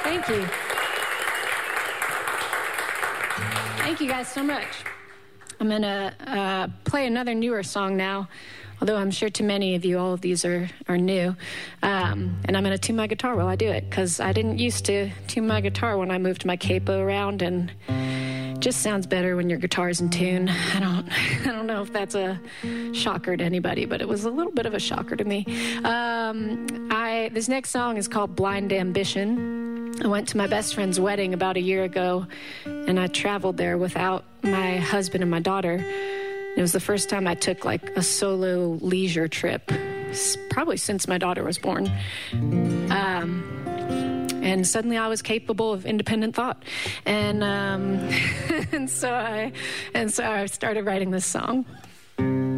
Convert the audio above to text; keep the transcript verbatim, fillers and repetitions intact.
Thank you. Thank you guys so much. I'm going to uh, play another newer song now, although I'm sure to many of you, all of these are, are new. Um, and I'm going to tune my guitar while I do it, because I didn't used to tune my guitar when I moved my capo around, and it just sounds better when your guitar's in tune. I don't, I don't know if that's a shocker to anybody, but it was a little bit of a shocker to me. Um, I this next song is called Blind Ambition. I went to my best friend's wedding about a year ago, and I traveled there without my husband and my daughter. It was the first time I took like a solo leisure trip, probably since my daughter was born. Um, and suddenly I was capable of independent thought. And, um, and so I, and so I started writing this song.